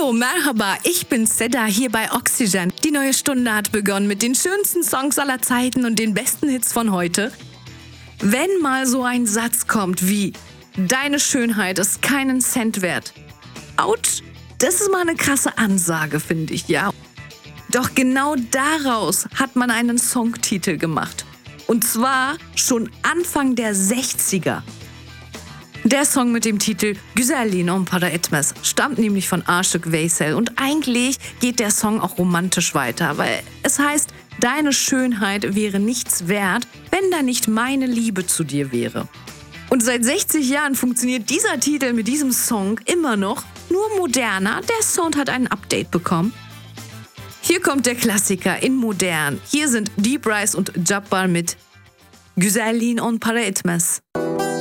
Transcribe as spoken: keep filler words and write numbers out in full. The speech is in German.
Hallo, Merhaba, ich bin Seda hier bei Oxygen. Die neue Stunde hat begonnen mit den schönsten Songs aller Zeiten und den besten Hits von heute. Wenn mal so ein Satz kommt wie „Deine Schönheit ist keinen Cent wert“. Autsch, das ist mal eine krasse Ansage, finde ich, ja. Doch genau daraus hat man einen Songtitel gemacht. Und zwar schon Anfang der sechziger. Der Song mit dem Titel Güzelliğin on para etmez stammt nämlich von Aşık Veysel und eigentlich geht der Song auch romantisch weiter, weil es heißt, deine Schönheit wäre nichts wert, wenn da nicht meine Liebe zu dir wäre. Und seit sechzig Jahren funktioniert dieser Titel mit diesem Song immer noch, nur moderner, der Sound hat ein Update bekommen. Hier kommt der Klassiker in modern. Hier sind Deep Rise und Jabbar mit Güzelliğin on para etmez.